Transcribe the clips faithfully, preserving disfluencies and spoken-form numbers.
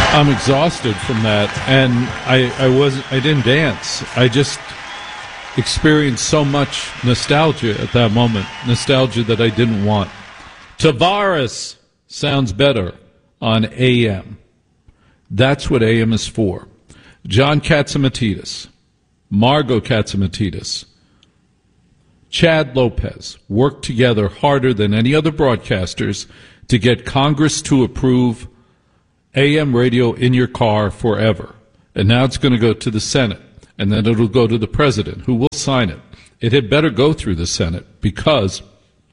I'm exhausted from that, and I, I wasn't. I didn't dance. I just experienced so much nostalgia at that moment, nostalgia that I didn't want. Tavares sounds better on A M. That's what A M is for. John Catsimatidis, Margot Catsimatidis, Chad Lopez worked together harder than any other broadcasters to get Congress to approve A M radio in your car forever. And now it's going to go to the Senate, and then it'll go to the president, who will sign it. It had better go through the Senate because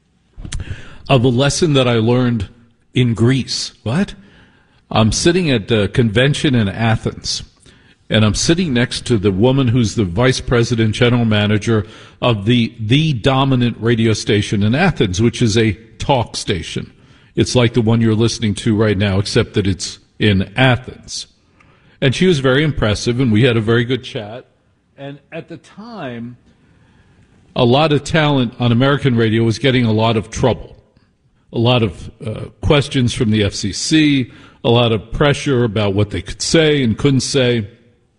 of a lesson that I learned in Greece. What? I'm sitting at a convention in Athens, and I'm sitting next to the woman who's the vice president, general manager of the the dominant radio station in Athens, which is a talk station. It's like the one you're listening to right now, except that it's in Athens. And she was very impressive, and we had a very good chat. And at the time, a lot of talent on American radio was getting a lot of trouble. A lot of uh, questions from the F C C, a lot of pressure about what they could say and couldn't say.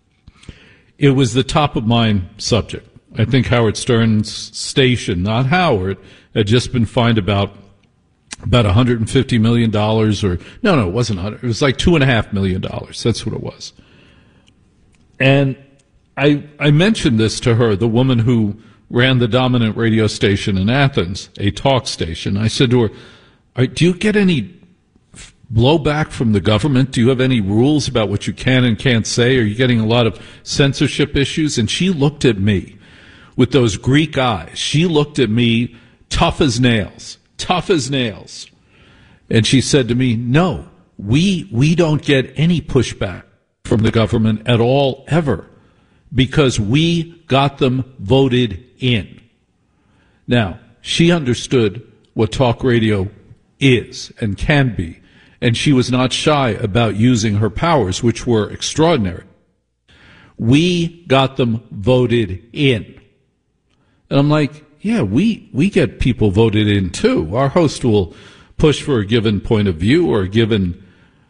It was the top of mind subject. I think Howard Stern's station, not Howard, had just been fined about about one hundred fifty million dollars, or no, no, it wasn't one hundred. It was like two and a half million dollars. That's what it was. And I I mentioned this to her, the woman who ran the dominant radio station in Athens, a talk station. I said to her, "Do you get any blowback from the government? Do you have any rules about what you can and can't say? Are you getting a lot of censorship issues?" And she looked at me with those Greek eyes. She looked at me tough as nails, tough as nails. And she said to me, "No, we we don't get any pushback from the government at all, ever, because we got them voted in." Now, she understood what talk radio is and can be. And she was not shy about using her powers, which were extraordinary. We got them voted in. And I'm like, yeah, we, we get people voted in too. Our host will push for a given point of view or a given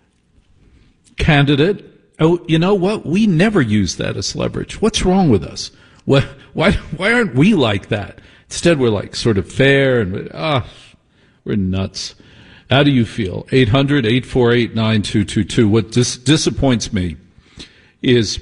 candidate. Oh, you know what? We never use that as leverage. What's wrong with us? What, why, why aren't we like that? Instead, we're like sort of fair and, ah, we're nuts. How do you feel? eight hundred, eight four eight, nine two two two. What dis- disappoints me is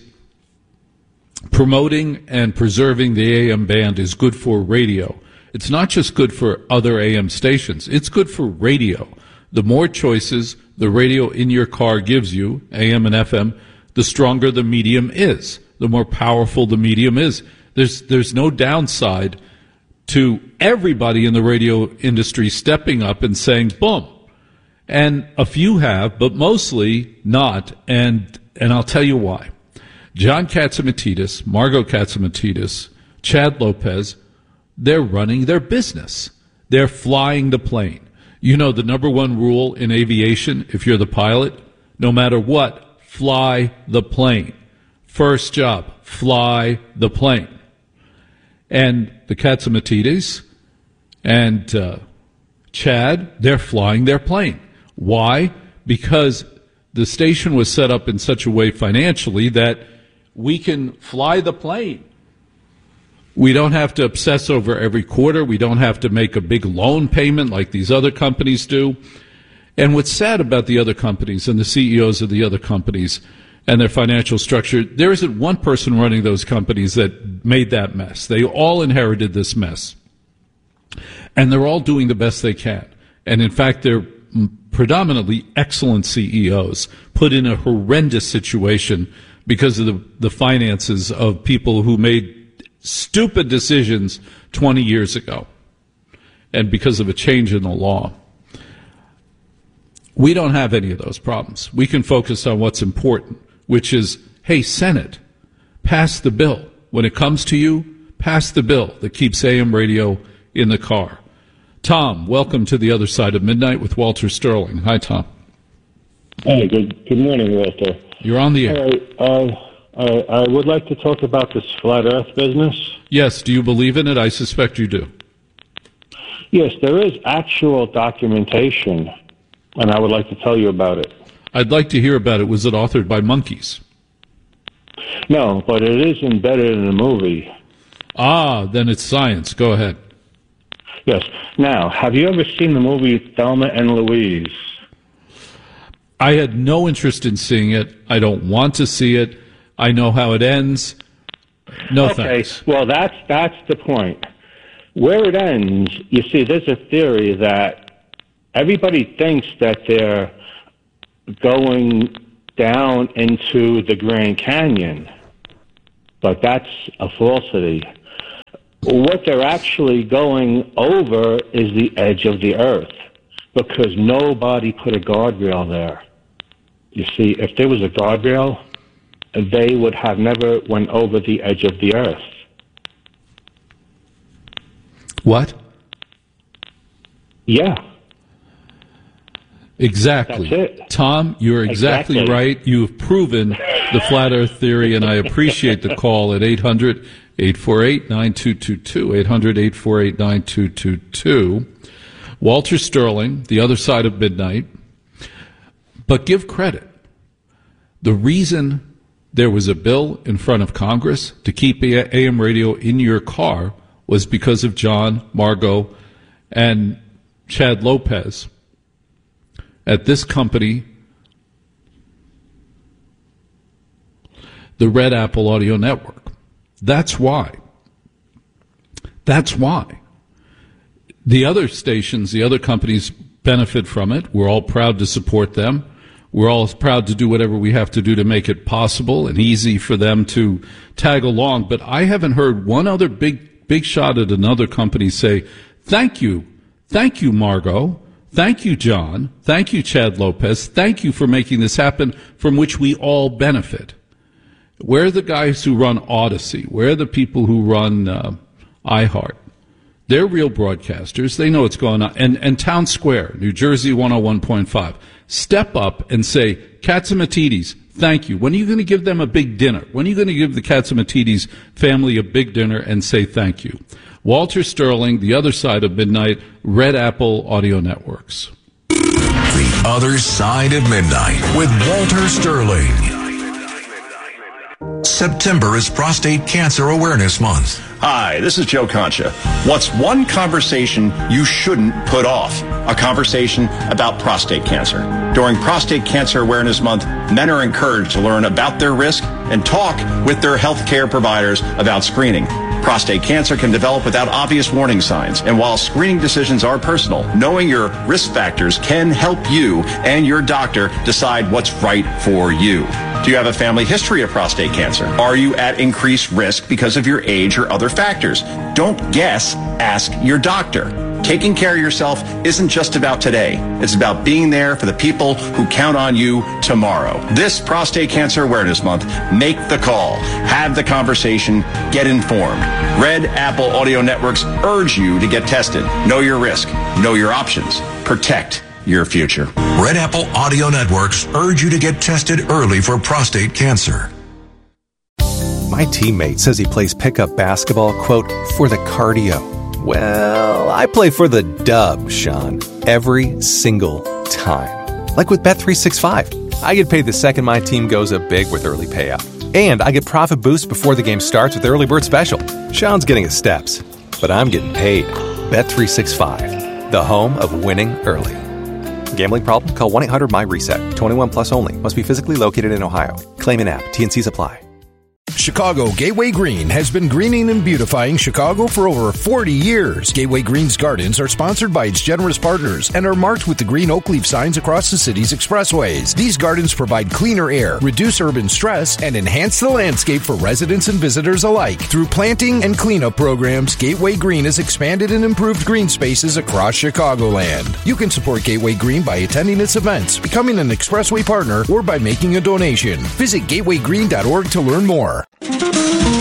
promoting and preserving the A M band is good for radio. It's not just good for other A M stations. It's good for radio. The more choices the radio in your car gives you, A M and F M, the stronger the medium is, the more powerful the medium is. There's, there's no downside to everybody in the radio industry stepping up and saying, boom. And a few have, but mostly not, and and I'll tell you why. John Catsimatidis, Margot Catsimatidis, Chad Lopez, they're running their business. They're flying the plane. You know the number one rule in aviation, if you're the pilot, no matter what, fly the plane. First job, fly the plane. And the Catsimatidis and uh, Chad, they're flying their plane. Why? Because the station was set up in such a way financially that we can fly the plane. We don't have to obsess over every quarter. We don't have to make a big loan payment like these other companies do. And what's sad about the other companies and the C E Os of the other companies and their financial structure, there isn't one person running those companies that made that mess. They all inherited this mess. And they're all doing the best they can. And in fact, they're predominantly excellent C E Os put in a horrendous situation because of the, the finances of people who made stupid decisions twenty years ago and because of a change in the law. We don't have any of those problems. We can focus on what's important, which is, hey, Senate, pass the bill. When it comes to you, pass the bill that keeps A M radio in the car. Tom, welcome to the other side of midnight with Walter Sterling. Hi, Tom. Hi, good good morning, Walter. You're on the air. All right, uh, I, I would like to talk about this flat earth business. Yes, do you believe in it? I suspect you do. Yes, there is actual documentation, and I would like to tell you about it. I'd like to hear about it. Was it authored by monkeys? No, but it is embedded in the movie. Ah, then it's science. Go ahead. Yes. Now, have you ever seen the movie Thelma and Louise? I had no interest in seeing it. I don't want to see it. I know how it ends. No okay, thanks. Well, that's that's the point. Where it ends, you see, there's a theory that everybody thinks that they're going down into the Grand Canyon, but that's a falsity. What they're actually going over is the edge of the earth, because nobody put a guardrail there. You see, if there was a guardrail, they would have never went over the edge of the earth. What? Yeah. Exactly. That's it. Tom, you're exactly, exactly right. You have proven the flat earth theory, and I appreciate the call at eight hundred, eight four eight, nine two two two, eight hundred, eight four eight, nine two two two. Walter Sterling, The Other Side of Midnight. But give credit. The reason there was a bill in front of Congress to keep A M radio in your car was because of John, Margot, and Chad Lopez at this company, the Red Apple Audio Network. That's why. That's why. The other stations, the other companies benefit from it. We're all proud to support them. We're all proud to do whatever we have to do to make it possible and easy for them to tag along. But I haven't heard one other big, big shot at another company say, thank you. Thank you, Margot. Thank you, John. Thank you, Chad Lopez. Thank you for making this happen, from which we all benefit. Where are the guys who run Odyssey? Where are the people who run uh, iHeart? They're real broadcasters. They know what's going on. And, and Town Square, New Jersey one oh one point five. Step up and say, Catsimatidis, thank you. When are you going to give them a big dinner? When are you going to give the Catsimatidis family a big dinner and say thank you? Walter Sterling, The Other Side of Midnight, Red Apple Audio Networks. The Other Side of Midnight with Walter Sterling. September is Prostate Cancer Awareness Month. Hi, this is Joe Concha. What's one conversation you shouldn't put off? A conversation about prostate cancer. During Prostate Cancer Awareness Month, men are encouraged to learn about their risk and talk with their healthcare providers about screening. Prostate cancer can develop without obvious warning signs, and while screening decisions are personal, knowing your risk factors can help you and your doctor decide what's right for you. Do you have a family history of prostate cancer? Are you at increased risk because of your age or other factors? Don't guess, ask your doctor. Taking care of yourself isn't just about today. It's about being there for the people who count on you tomorrow. This Prostate Cancer Awareness Month, make the call, have the conversation, get informed. Red Apple Audio Networks urge you to get tested. Know your risk, know your options, protect your future. Red Apple Audio Networks urge you to get tested early for prostate cancer. My teammate says he plays pickup basketball, quote, for the cardio. Well, I play for the dub, Sean, every single time. Like with Bet three sixty-five. I get paid the second my team goes up big with early payout. And I get profit boosts before the game starts with Early Bird Special. Sean's getting his steps, but I'm getting paid. Bet three sixty-five, the home of winning early. Gambling problem? Call one eight hundred my reset. twenty-one plus only. Must be physically located in Ohio. Claim in app. T and C's apply. Chicago Gateway Green has been greening and beautifying Chicago for over forty years. Gateway Green's gardens are sponsored by its generous partners and are marked with the green oak leaf signs across the city's expressways. These gardens provide cleaner air, reduce urban stress, and enhance the landscape for residents and visitors alike. Through planting and cleanup programs, Gateway Green has expanded and improved green spaces across Chicagoland. You can support Gateway Green by attending its events, becoming an expressway partner, or by making a donation. Visit gateway green dot org to learn more.